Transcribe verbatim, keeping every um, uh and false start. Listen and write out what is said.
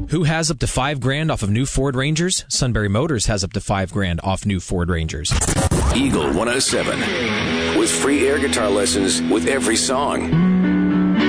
Who has up to five grand off of new Ford Rangers? Sunbury Motors has up to five grand off new Ford Rangers. Eagle one oh seven with free air guitar lessons with every song.